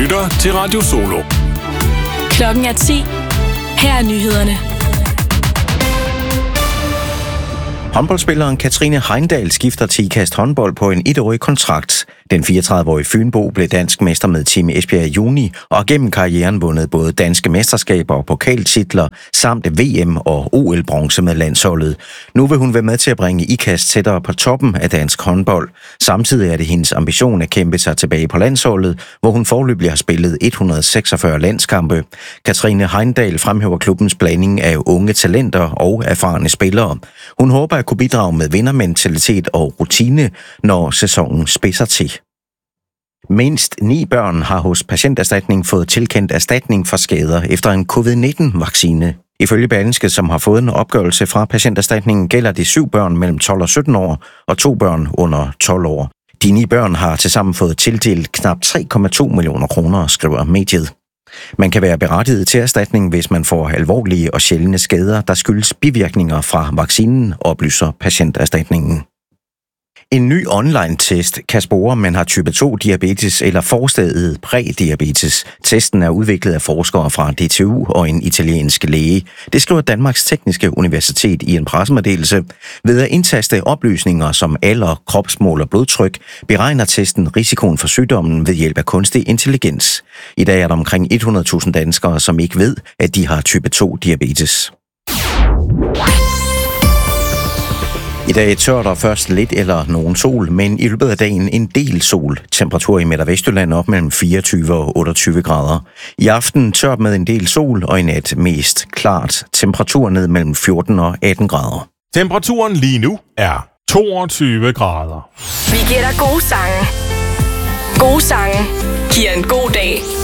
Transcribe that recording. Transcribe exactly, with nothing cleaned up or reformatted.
lytter til Radio Solo. Klokken er ti. Her er nyhederne. Håndboldspilleren Katrine Heindal skifter til Ikast håndbold på en etårig kontrakt. Den fireogtredive-årige Fynbo blev dansk mester med Team Esbjerg i juni og har gennem karrieren vundet både danske mesterskaber og pokaltitler samt V M og O L-bronze med landsholdet. Nu vil hun være med til at bringe Ikast tættere på toppen af dansk håndbold. Samtidig er det hendes ambition at kæmpe sig tilbage på landsholdet, hvor hun foreløbig har spillet et hundrede og seksogfyrre landskampe. Katrine Heindal fremhæver klubbens blanding af unge talenter og erfarne spillere. Hun håber at kunne bidrage med vindermentalitet og rutine, når sæsonen spidser til. Mindst ni børn har hos Patienterstatning fået tilkendt erstatning for skader efter en covid nitten-vaccine. Ifølge Berlingske, som har fået en opgørelse fra Patienterstatningen, gælder det syv børn mellem tolv og sytten år og to børn under tolv år. De ni børn har tilsammen fået tildelt knap tre komma to millioner kroner, skriver mediet. Man kan være berettiget til erstatning, hvis man får alvorlige og sjældne skader, der skyldes bivirkninger fra vaccinen, oplyser Patienterstatningen. En ny online-test kan spore, om man har type to-diabetes eller forstadiet prædiabetes. Testen er udviklet af forskere fra D T U og en italiensk læge. Det skriver Danmarks Tekniske Universitet i en pressemeddelelse. Ved at indtaste oplysninger som alder, kropsmål og blodtryk, beregner testen risikoen for sygdommen ved hjælp af kunstig intelligens. I dag er der omkring hundrede tusind danskere, som ikke ved, at de har type to-diabetes. I dag er tørt og først lidt eller nogen sol, men i løbet af dagen en del sol. Temperatur i Midt- og Vestjylland op mellem fireogtyve og otteogtyve grader. I aften tørt med en del sol og i nat mest klart. Temperatur ned mellem fjorten og atten grader. Temperaturen lige nu er toogtyve grader. Vi giver dig gode sange. Gode sange giver en god dag.